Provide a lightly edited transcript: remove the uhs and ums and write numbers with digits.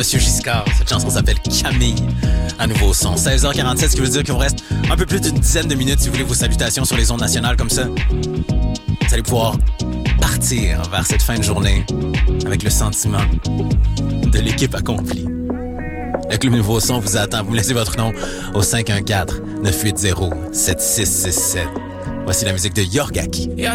Monsieur Giscard. Cette chanson s'appelle Camille, à nouveau son. 16h47, ce qui veut dire qu'il vous reste un peu plus d'une dizaine de minutes si vous voulez vos salutations sur les ondes nationales comme ça. Vous allez pouvoir partir vers cette fin de journée avec le sentiment de l'équipe accomplie. Le Club Nouveau Son vous attend. Vous me laissez votre nom au 514-980-7667. Voici la musique de Yorgaki.